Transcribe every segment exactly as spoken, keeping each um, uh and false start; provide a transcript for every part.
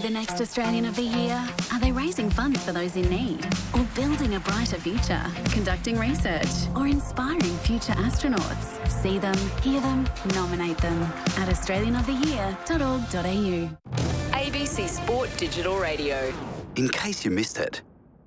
the next Australian of the Year? Are they raising funds for those in need? Or building a brighter future? Conducting research? Or inspiring future astronauts? See them, hear them, nominate them at australian of the year dot org dot a u. A B C Sport Digital Radio. In case you missed it.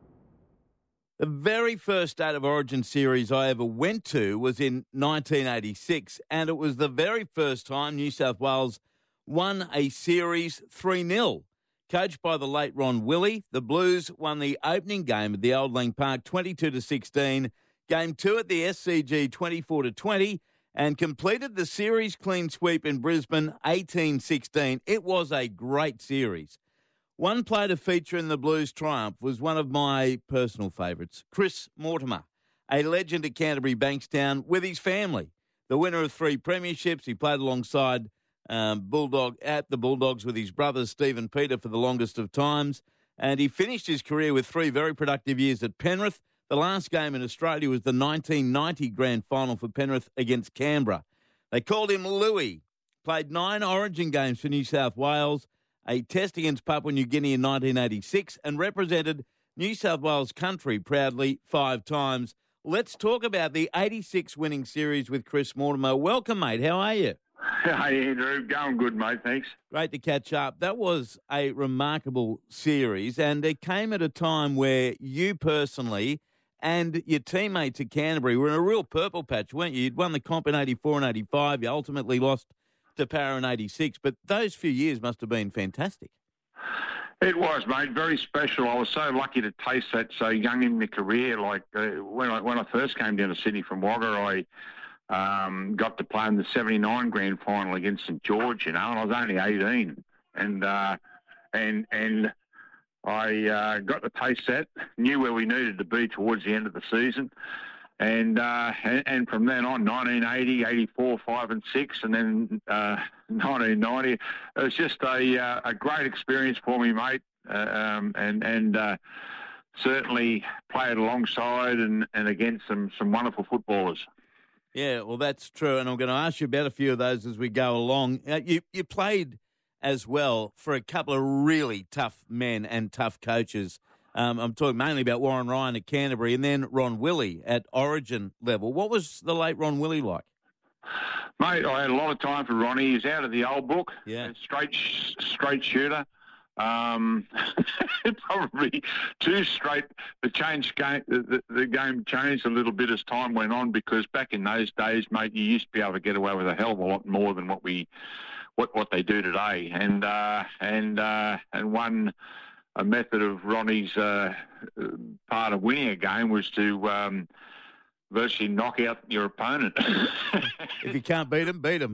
The very first State of Origin series I ever went to was in nineteen eighty-six, and it was the very first time New South Wales won a series three nil. Coached by the late Ron Willey, the Blues won the opening game at the Old Lang Park twenty-two to sixteen, game two at the S C G twenty-four to twenty, and completed the series clean sweep in Brisbane eighteen sixteen. It was a great series. One player to feature in the Blues' triumph was one of my personal favourites, Chris Mortimer, a legend at Canterbury Bankstown with his family. The winner of three premierships, he played alongside um, Bulldog at the Bulldogs with his brothers Steve and Peter for the longest of times, and he finished his career with three very productive years at Penrith. The last game in Australia was the nineteen ninety Grand Final for Penrith against Canberra. They called him Louis, played nine Origin games for New South Wales, a test against Papua New Guinea in nineteen eighty-six, and represented New South Wales country proudly five times. Let's talk about the eighty-six winning series with Chris Mortimer. Welcome, mate. How are you? Hey, Andrew. Going good, mate. Thanks. Great to catch up. That was a remarkable series, and it came at a time where you personally and your teammates at Canterbury were in a real purple patch, weren't you? You'd won the comp in eighty-four and eighty-five. You ultimately lost to Para in eighty-six, but those few years must have been fantastic. It was, mate, very special. I was so lucky to taste that so young in my career. Like uh, when I when I first came down to Sydney from Wagga, I um, got to play in the seventy-nine Grand Final against St George, you know, and I was only eighteen, and uh, and and I uh, got to taste that, knew where we needed to be towards the end of the season. And, uh, and and from then on, nineteen eighty, eighty-four, five and six, and then uh, nineteen ninety, it was just a uh, a great experience for me, mate. Uh, um, and and uh, certainly played alongside and, and against some some wonderful footballers. Yeah, well, that's true, and I'm going to ask you about a few of those as we go along. Uh, you you played as well for a couple of really tough men and tough coaches. Um, I'm talking mainly about Warren Ryan at Canterbury and then Ron Willey at Origin level. What was the late Ron Willey like? Mate, I had a lot of time for Ronnie. He's out of the old book. Yeah. Straight straight shooter. Um, probably too straight. The change game, the, the game changed a little bit as time went on, because back in those days, mate, you used to be able to get away with a hell of a lot more than what we what what they do today. And uh, and uh, and one. A method of Ronnie's uh, part of winning a game was to um, virtually knock out your opponent. If you can't beat them, beat them.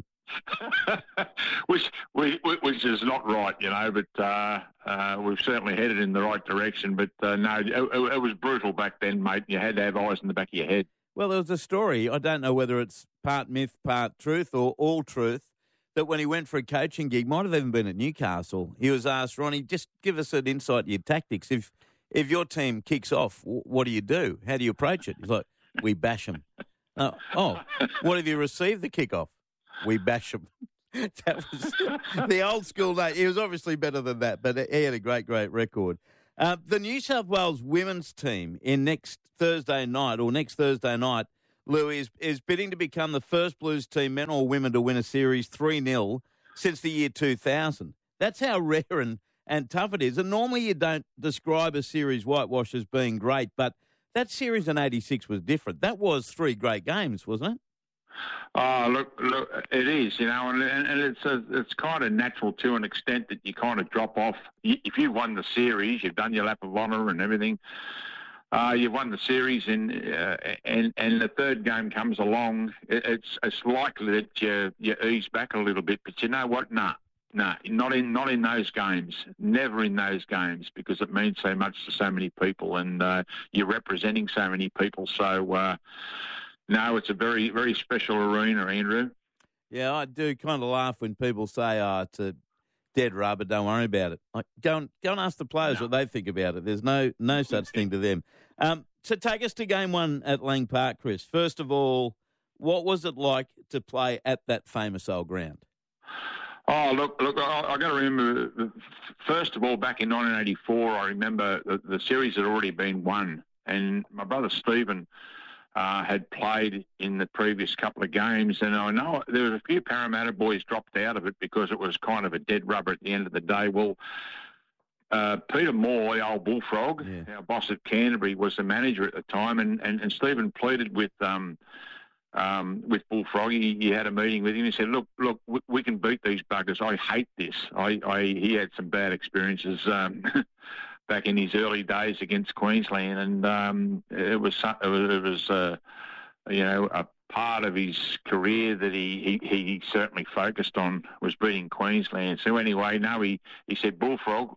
which, which which is not right, you know, but uh, uh, we've certainly headed in the right direction. But uh, no, it, it was brutal back then, mate. You had to have eyes in the back of your head. Well, there was a story, I don't know whether it's part myth, part truth, or all truth, that when he went for a coaching gig, might have even been at Newcastle, he was asked, Ronnie, just give us an insight to your tactics. If if your team kicks off, what do you do? How do you approach it? He's like, we bash them. Uh, oh, what have you received the kickoff? We bash them. That was the old school day. He was obviously better than that, but he had a great, great record. Uh, the New South Wales women's team in next Thursday night, or next Thursday night, Louis, is, is bidding to become the first Blues team, men or women, to win a series three nil since the year two thousand. That's how rare and, and tough it is. And normally you don't describe a series whitewash as being great, but that series in eighty-six was different. That was three great games, wasn't it? Oh, look, look, it is, you know, and, and it's a, it's kind of natural to an extent that you kind of drop off. If you've won the series, you've done your lap of honour and everything. Uh, you've won the series, and uh, and and the third game comes along. It's it's likely that you you ease back a little bit, but you know what? Nah, nah, not in not in those games. Never in those games, because it means so much to so many people, and uh, you're representing so many people. So uh, no, it's a very very special arena, Andrew. Yeah, I do kind of laugh when people say, "Oh, it's a dead rubber, don't worry about it." Like, go and go and ask the players no. what they think about it. There's no no such thing to them. Um, so take us to game one at Lang Park, Chris. First of all, what was it like to play at that famous old ground? Oh, look, look! I, I got to remember. First of all, back in nineteen eighty-four, I remember the, the series had already been won, and my brother Stephen uh, had played in the previous couple of games, and I know there was a few Parramatta boys dropped out of it because it was kind of a dead rubber at the end of the day. Well, uh, Peter Moore, the old bullfrog, Yeah. our boss at Canterbury, was the manager at the time, and and, and Stephen pleaded with. Um, Um, with Bullfrog, he, he had a meeting with him. He said, "Look, look, we, we can beat these buggers. I hate this. I, I he had some bad experiences um, back in his early days against Queensland, and um, it was it was, it was uh, you know a part of his career that he, he, he certainly focused on was beating Queensland. So anyway, no, he he said, Bullfrog,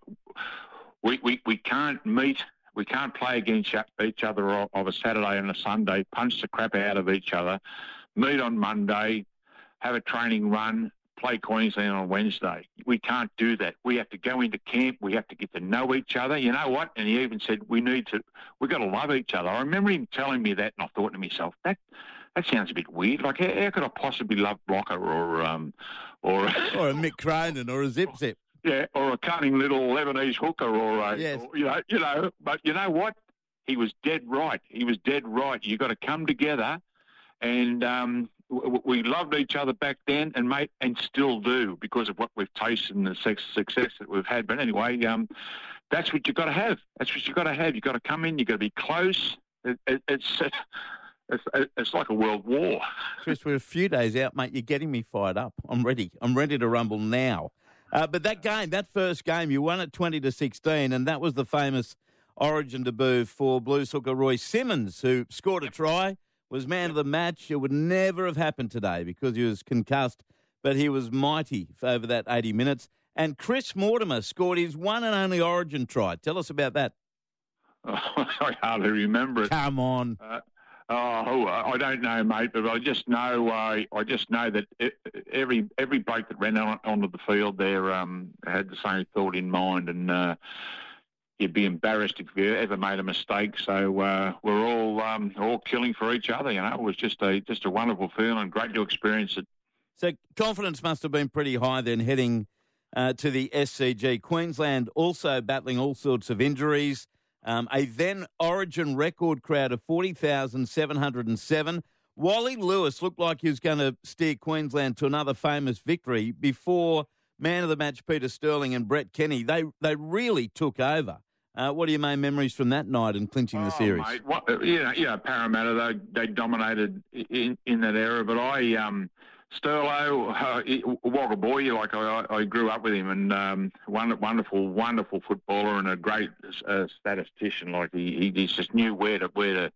we we, we can't meet." We can't play against each other of a Saturday and a Sunday, punch the crap out of each other, meet on Monday, have a training run, play Queensland on Wednesday. We can't do that. We have to go into camp. We have to get to know each other. You know what? And he even said, we need to, we've got to love each other. I remember him telling me that, and I thought to myself, that that sounds a bit weird. Like, how, how could I possibly love Blocker or... Um, or, or a Mick Cronin or a Zip Zip. Yeah, or a cunning little Lebanese hooker, or a, yes. or, you know, you know. But you know what? He was dead right. He was dead right. You got to come together, and um, w- we loved each other back then, and mate, and still do because of what we've tasted and the success that we've had. But anyway, um, that's what you got to have. That's what you got to have. You got to come in. You got to be close. It, it, it's. It's, it's like a world war. Chris, we're a few days out, mate. You're getting me fired up. I'm ready. I'm ready to rumble now. Uh, but that game, that first game, you won it twenty to sixteen, and that was the famous Origin debut for Blues hooker Roy Simmons, who scored a try, was man of the match. It would never have happened today because he was concussed, but he was mighty over that eighty minutes. And Chris Mortimer scored his one and only Origin try. Tell us about that. Oh, I hardly remember it. Come on. Uh, Oh, I don't know, mate, but I just know. Uh, I just know that it, every every bloke that ran on, onto the field there um, had the same thought in mind, and uh, you'd be embarrassed if you ever made a mistake. So uh, we're all um, all killing for each other. You know, it was just a just a wonderful feeling. Great to experience it. So confidence must have been pretty high then, heading uh, to the S C G. Queensland also battling all sorts of injuries. Um, a then Origin record crowd of forty thousand seven hundred seven. Wally Lewis looked like he was going to steer Queensland to another famous victory before man of the match Peter Sterling and Brett Kenny. They they really took over. Uh, what are your main memories from that night and clinching the oh, series? Mate, what, you know, you know, Parramatta, they, they dominated in, in that era, but I... Um, Sterlo, uh, Wagga boy, like I, I grew up with him, and um, wonderful, wonderful footballer and a great uh, statistician. Like he, he just knew where to where to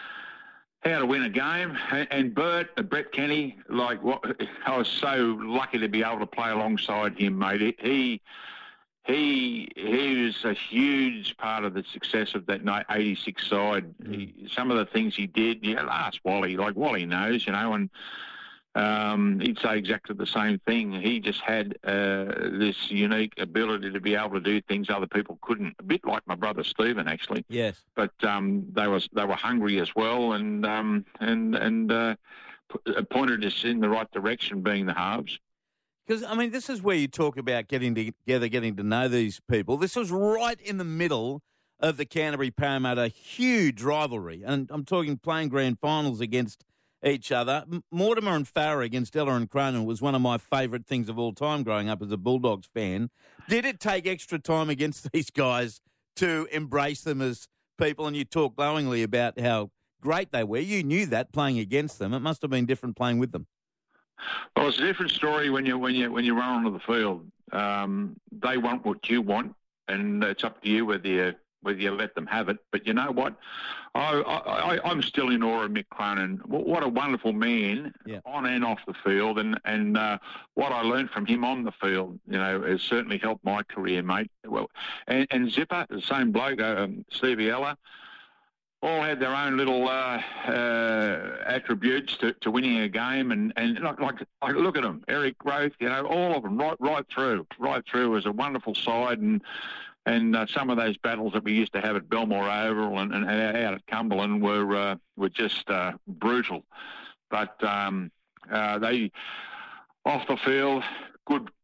how to win a game. And Bert, uh, Brett Kenny, like what, I was so lucky to be able to play alongside him, mate. He he he was a huge part of the success of that eighty-six side. Mm. He, some of the things he did, you know, ask Wally, like Wally knows, you know, and. Um, he'd say exactly the same thing. He just had uh, this unique ability to be able to do things other people couldn't. A bit like my brother Stephen, actually. Yes. But um, they was they were hungry as well, and um, and and uh, pointed us in the right direction, being the halves. Because I mean, this is where you talk about getting together, getting to know these people. This was right in the middle of the Canterbury Parramatta huge rivalry, and I'm talking playing grand finals against each other. Mortimer and Farah against Ella and Cronin was one of my favourite things of all time growing up as a Bulldogs fan. Did it take extra time against these guys to embrace them as people? And you talk glowingly about how great they were. You knew that playing against them. It must have been different playing with them. Well, it's a different story when you when you when you run onto the field. Um, they want what you want, and it's up to you whether you whether you let them have it. But you know what? I, I, I'm still in awe of Mick Cronin. What a wonderful man, yeah. on and off the field, and and uh, what I learned from him on the field, you know, has certainly helped my career, mate. Well, and, and Zipper, the same bloke, um, Stevie Ella, all had their own little uh, uh, attributes to, to winning a game, and and like, like like look at them, Eric Growth, you know, all of them, right right through, right through, was a wonderful side. And. And uh, some of those battles that we used to have at Belmore Oval and, and out at Cumberland were uh, were just uh, brutal. But um, uh, they, off the field, good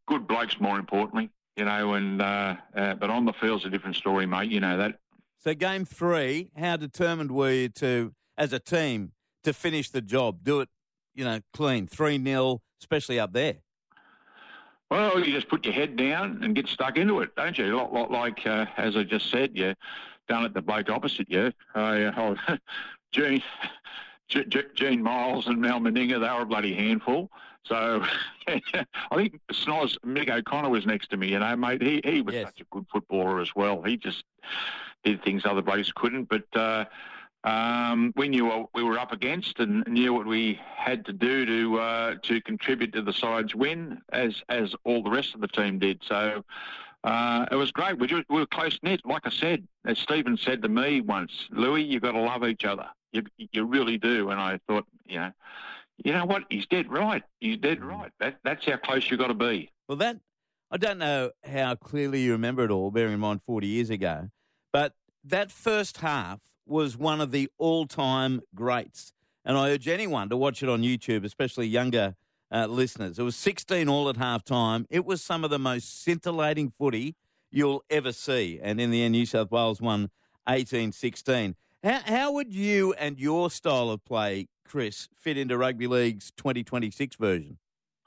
good blokes, more importantly, you know, and uh, uh, but on the field's a different story, mate. You know that. So game three, how determined were you to, as a team, to finish the job, do it, you know, clean, three nil, especially up there? Well, you just put your head down and get stuck into it, don't you? A lot, lot like, uh, as I just said, you down at the bloke opposite you. Uh, oh, Gene, G- G- Gene Miles and Mal Meninga, they were a bloody handful. So I think Snoz, Mick O'Connor was next to me, you know, mate. He he was yes. such a good footballer as well. He just did things other blokes couldn't. But uh, um, we knew what we were up against and knew what we had to do to uh, to contribute to the side's win, as as all the rest of the team did. So uh, it was great. We, just, we were close-knit. Like I said, as Stephen said to me once, Louis, you've got to love each other. You, you really do. And I thought, you know, you know what? He's dead right. He's dead right. That, that's how close you've got to be. Well, that I don't know how clearly you remember it all, bearing in mind forty years ago, but that first half was one of the all-time greats. And I urge anyone to watch it on YouTube, especially younger uh, listeners. It was sixteen all at half-time. It was some of the most scintillating footy you'll ever see. And in the end, New South Wales won eighteen sixteen. How, how would you and your style of play, Chris, fit into Rugby League's twenty twenty-six version?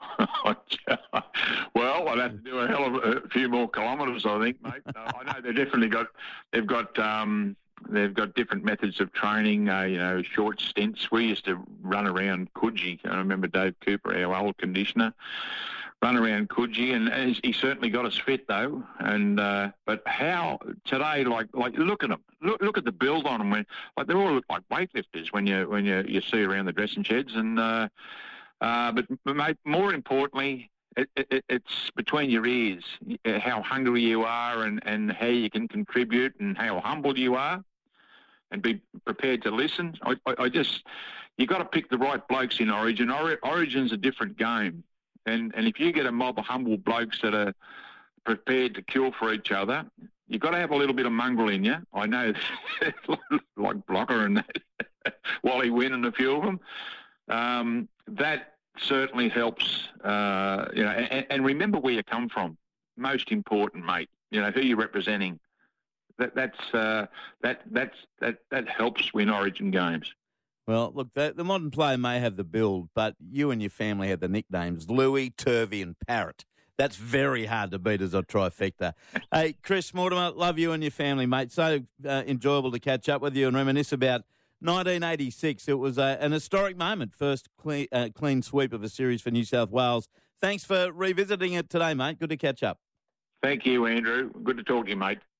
Well, I'd have to do a hell of a few more kilometres, I think, mate. Uh, I know they've definitely got, they've got, um, they've got different methods of training. Uh, you know, short stints. We used to run around Coogee. I remember Dave Cooper, our old conditioner, run around Coogee, and, and he certainly got us fit though. And uh, but how today, like like look at them, look look at the build on them. When like they all look like weightlifters when you when you, you see around the dressing sheds. And uh, uh, but mate, more importantly, it, it, it's between your ears, how hungry you are, and, and how you can contribute, and how humble you are, and be prepared to listen. I, I, I just you got to pick the right blokes in Origin. Or, Origin's a different game. And and if you get a mob of humble blokes that are prepared to kill for each other, you've got to have a little bit of mongrel in you. I know, like Blocker and that, Wally Wynn and a few of them. Um, that certainly helps, uh, you know, and, and remember where you come from. Most important, mate. You know, who you're representing. That that's uh, that that's that that helps win Origin games. Well, look, the, the modern player may have the build, but you and your family have the nicknames Louis, Turvey and Parrot. That's very hard to beat as a trifecta. Hey, Chris Mortimer, love you and your family, mate. So uh, enjoyable to catch up with you and reminisce about nineteen eighty-six. It was uh, an historic moment, first clean, uh, clean sweep of a series for New South Wales. Thanks for revisiting it today, mate. Good to catch up. Thank you, Andrew. Good to talk to you, mate.